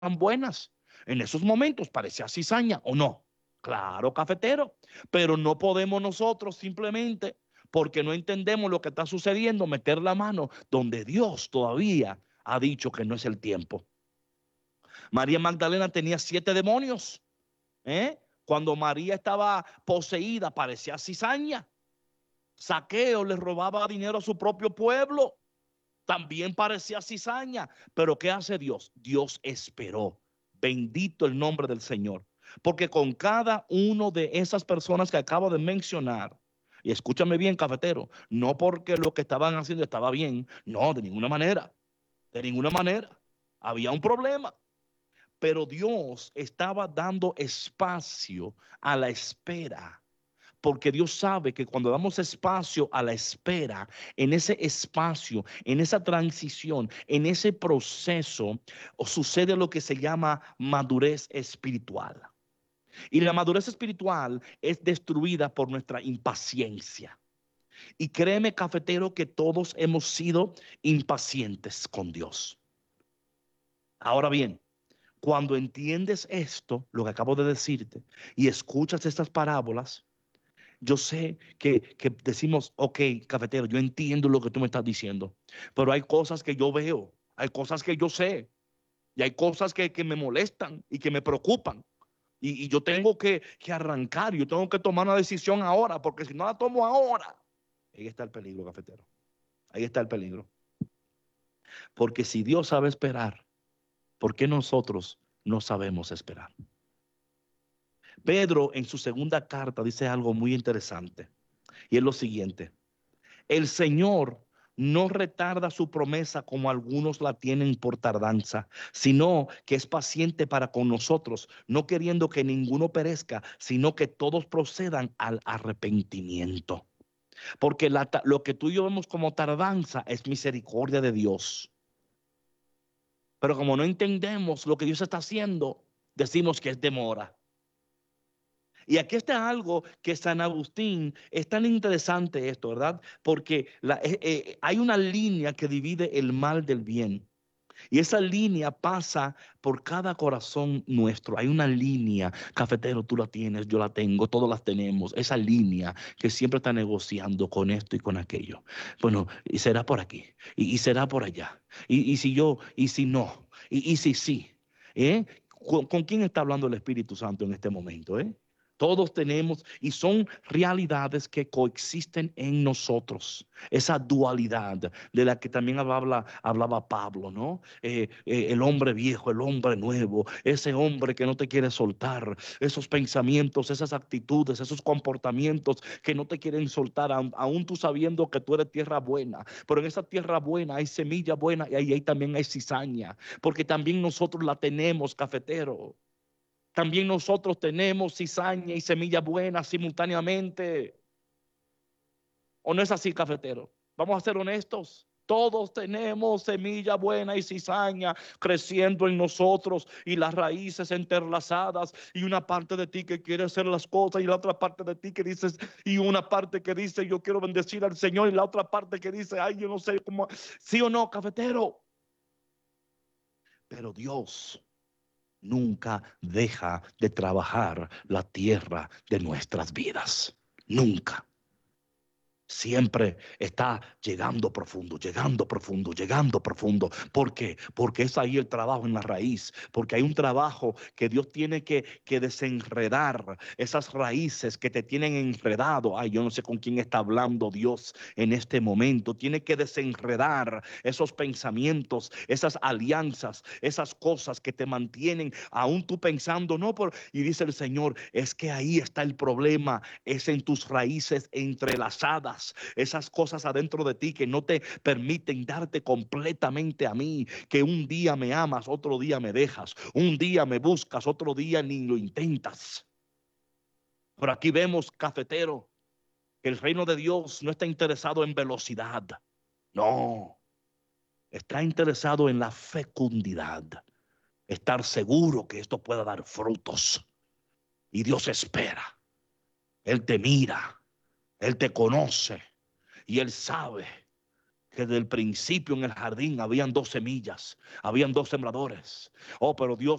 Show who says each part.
Speaker 1: buenas. En esos momentos parecía cizaña, ¿o no? Claro, cafetero. Pero no podemos nosotros simplemente, porque no entendemos lo que está sucediendo, meter la mano donde Dios todavía ha dicho que no es el tiempo. María Magdalena tenía 7 demonios. Cuando María estaba poseída, parecía cizaña. Zaqueo le robaba dinero a su propio pueblo. También parecía cizaña. Pero ¿qué hace Dios? Dios esperó. Bendito el nombre del Señor. Porque con cada uno de esas personas que acabo de mencionar, y escúchame bien, cafetero, no porque lo que estaban haciendo estaba bien, no, de ninguna manera, de ninguna manera. Había un problema. Pero Dios estaba dando espacio a la espera, porque Dios sabe que cuando damos espacio a la espera, en ese espacio, en esa transición, en ese proceso, sucede lo que se llama madurez espiritual. Y la madurez espiritual es destruida por nuestra impaciencia. Y créeme, cafetero, que todos hemos sido impacientes con Dios. Ahora bien, cuando entiendes esto, lo que acabo de decirte, y escuchas estas parábolas, yo sé que decimos, ok, cafetero, yo entiendo lo que tú me estás diciendo, pero hay cosas que yo veo, hay cosas que yo sé, y hay cosas que me molestan y que me preocupan. Y yo tengo que arrancar, yo tengo que tomar una decisión ahora, porque si no la tomo ahora, ahí está el peligro, cafetero. Ahí está el peligro. Porque si Dios sabe esperar, ¿por qué nosotros no sabemos esperar? Pedro en su segunda carta dice algo muy interesante y es lo siguiente: el Señor no retarda su promesa como algunos la tienen por tardanza, sino que es paciente para con nosotros, no queriendo que ninguno perezca, sino que todos procedan al arrepentimiento. Porque lo que tú y yo vemos como tardanza es misericordia de Dios. Pero como no entendemos lo que Dios está haciendo, decimos que es demora. Y aquí está algo que San Agustín, es tan interesante esto, ¿verdad? Porque hay una línea que divide el mal del bien. Y esa línea pasa por cada corazón nuestro. Hay una línea, cafetero, tú la tienes, yo la tengo, todos las tenemos. Esa línea que siempre está negociando con esto y con aquello. Bueno, y será por aquí, y será por allá. Y si yo, y si no, y si sí. ¿Eh? ¿Con quién está hablando el Espíritu Santo en este momento? Todos tenemos y son realidades que coexisten en nosotros. Esa dualidad de la que también hablaba Pablo, ¿no? El hombre viejo, el hombre nuevo, ese hombre que no te quiere soltar, esos pensamientos, esas actitudes, esos comportamientos que no te quieren soltar, aún tú sabiendo que tú eres tierra buena. Pero en esa tierra buena hay semilla buena y ahí también hay cizaña, porque también nosotros la tenemos, cafetero. También nosotros tenemos cizaña y semilla buena simultáneamente. ¿O no es así, cafetero? Vamos a ser honestos. Todos tenemos semilla buena y cizaña creciendo en nosotros y las raíces entrelazadas y una parte de ti que quiere hacer las cosas y la otra parte de ti que dices y una parte que dice yo quiero bendecir al Señor y la otra parte que dice ay yo no sé cómo, sí o no, cafetero. Pero Dios nunca deja de trabajar la tierra de nuestras vidas. Nunca. Siempre está llegando profundo, llegando profundo, llegando profundo. ¿Por qué? Porque es ahí el trabajo en la raíz. Porque hay un trabajo que Dios tiene que desenredar esas raíces que te tienen enredado. Ay, yo no sé con quién está hablando Dios en este momento. Tiene que desenredar esos pensamientos, esas alianzas, esas cosas que te mantienen aún tú pensando, no por. Y dice el Señor, es que ahí está el problema, es en tus raíces entrelazadas esas cosas adentro de ti que no te permiten darte completamente a mí, que un día me amas, otro día me dejas, un día me buscas, otro día ni lo intentas. Pero aquí vemos, cafetero, que el reino de Dios no está interesado en velocidad, no, está interesado en la fecundidad, estar seguro que esto pueda dar frutos. Y Dios espera, Él te mira, Él te conoce y Él sabe que desde el principio en el jardín habían dos semillas, habían dos sembradores. Oh, pero Dios